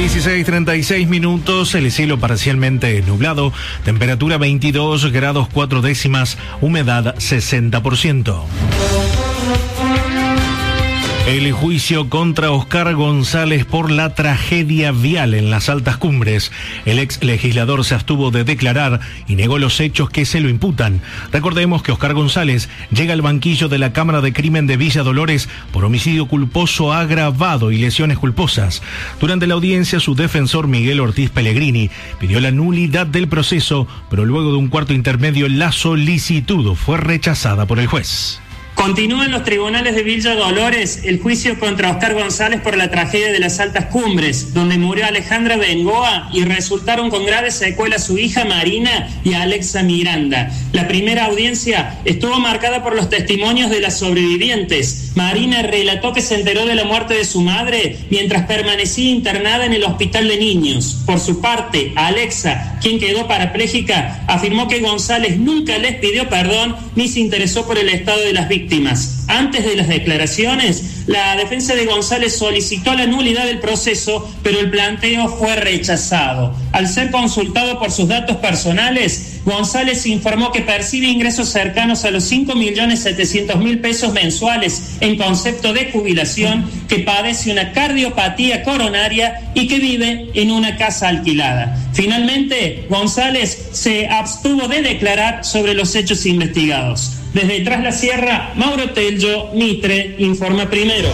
16:36, el cielo parcialmente nublado, temperatura 22 grados 4 décimas, humedad 60%. El juicio contra Oscar González por la tragedia vial en las Altas Cumbres. El ex legislador se abstuvo de declarar y negó los hechos que se lo imputan. Recordemos que Oscar González llega al banquillo de la Cámara de Crimen de Villa Dolores por homicidio culposo agravado y lesiones culposas. Durante la audiencia, su defensor Miguel Ortiz Pellegrini pidió la nulidad del proceso, pero luego de un cuarto intermedio la solicitud fue rechazada por el juez. Continúa en los tribunales de Villa Dolores el juicio contra Oscar González por la tragedia de las Altas Cumbres, donde murió Alejandra Bengoa y resultaron con graves secuelas su hija Marina y Alexa Miranda. La primera audiencia estuvo marcada por los testimonios de las sobrevivientes. Marina relató que se enteró de la muerte de su madre mientras permanecía internada en el hospital de niños. Por su parte, Alexa, quien quedó parapléjica, afirmó que González nunca les pidió perdón ni se interesó por el estado de las víctimas. Antes de las declaraciones, la defensa de González solicitó la nulidad del proceso, pero el planteo fue rechazado. Al ser consultado por sus datos personales, González informó que percibe ingresos cercanos a los 5.700.000 pesos mensuales en concepto de jubilación, que padece una cardiopatía coronaria y que vive en una casa alquilada. Finalmente, González se abstuvo de declarar sobre los hechos investigados. Desde Tras la Sierra, Mauro Tello, Mitre, informa primero.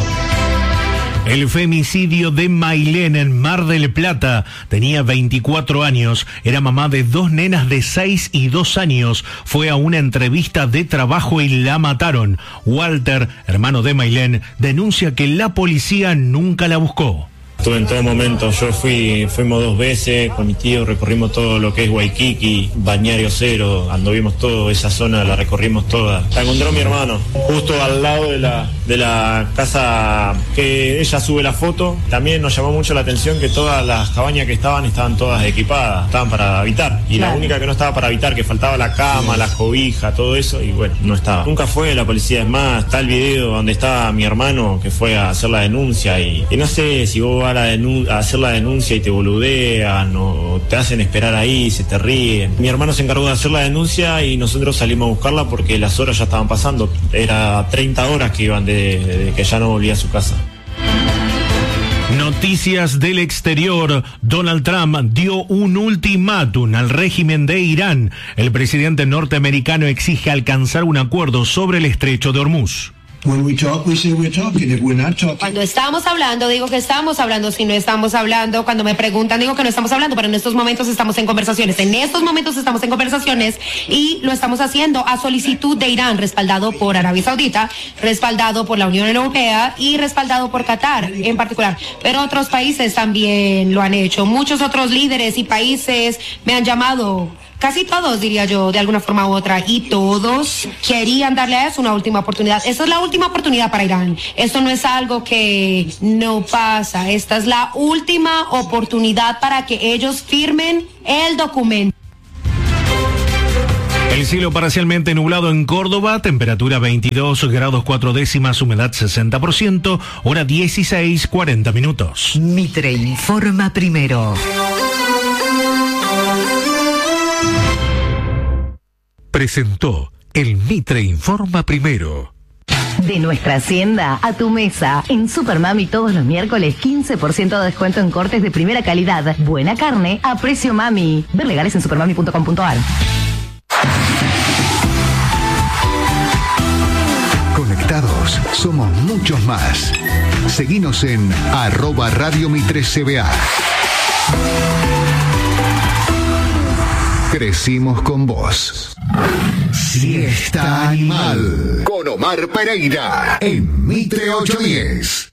El femicidio de Mailén en Mar del Plata. Tenía 24 años, era mamá de 2 nenas de 6 y 2 años. Fue a una entrevista de trabajo y la mataron. Walter, hermano de Mailén, denuncia que la policía nunca la buscó. Estuve en todo momento, fuimos 2 veces con mi tío, recorrimos todo lo que es Waikiki, Balneario Cero, anduvimos toda esa zona, la recorrimos toda. La encontró mi hermano, justo al lado de la casa que ella sube la foto. También nos llamó mucho la atención que todas las cabañas que estaban todas equipadas, estaban para habitar. Y claro, la única que no estaba para habitar, que faltaba la cama, la cobija, todo eso, y bueno, no estaba. Nunca fue la policía, es más, está el video donde está mi hermano que fue a hacer la denuncia y no sé si vos a hacer la denuncia y te boludean o te hacen esperar ahí, se te ríen. Mi hermano se encargó de hacer la denuncia y nosotros salimos a buscarla porque las horas ya estaban pasando. Era 30 horas que iban de que ya no volvía a su casa. Noticias del exterior. Donald Trump dio un ultimátum al régimen de Irán. El presidente norteamericano exige alcanzar un acuerdo sobre el estrecho de Hormuz. Cuando estamos hablando, digo que estamos hablando. Si no estamos hablando, cuando me preguntan, digo que no estamos hablando, pero en estos momentos estamos en conversaciones. En estos momentos estamos en conversaciones y lo estamos haciendo a solicitud de Irán, respaldado por Arabia Saudita, respaldado por la Unión Europea y respaldado por Qatar en particular. Pero otros países también lo han hecho. Muchos otros líderes y países me han llamado. Casi todos, diría yo, de alguna forma u otra, y todos querían darle a eso una última oportunidad. Esta es la última oportunidad para Irán. Esto no es algo que no pasa. Esta es la última oportunidad para que ellos firmen el documento. El cielo parcialmente nublado en Córdoba, temperatura 22 grados 4 décimas, humedad 60%, hora 16:40. Mitre informa primero. Presentó el Mitre Informa Primero. De nuestra hacienda a tu mesa. En Supermami todos los miércoles 15% de descuento en cortes de primera calidad. Buena carne a precio mami. Ver legales en supermami.com.ar. Conectados, somos muchos más. Seguinos en @Radio Mitre CBA. Crecimos con vos. Siesta Animal. Con Omar Pereira. En Mitre 810.